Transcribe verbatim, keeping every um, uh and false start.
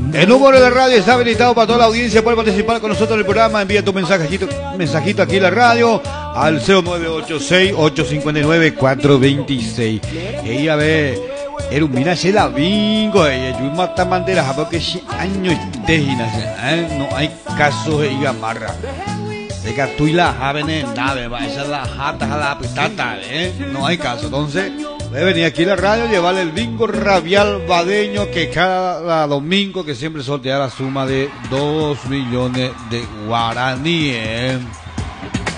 El número de radio está habilitado para toda la audiencia. Puede participar con nosotros en el programa. Envía tu mensajito, mensajito aquí en la radio al cero nueve ocho seis, ocho cinco nueve, cuatro dos seis. Ella ve, era un mina se la bingo. Ella, yo mata banderas porque si años tejinas, no hay caso de ella marra. De que tú y la javene nave, va, esa es la jata, la pitata, ¿eh? No hay caso. Entonces, debe venir aquí a la radio, llevarle el bingo rabial badeño que cada domingo que siempre sortea la suma de dos millones de guaraníes.